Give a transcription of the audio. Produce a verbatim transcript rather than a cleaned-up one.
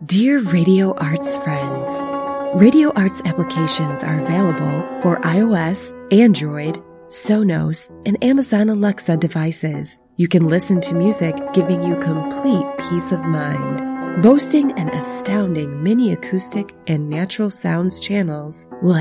Dear Radio Arts friends, Radio Arts applications are available for iOS, Android, Sonos, and Amazon Alexa devices. You can listen to music giving you complete peace of mind. Boasting an astounding mini acoustic and natural sounds channels will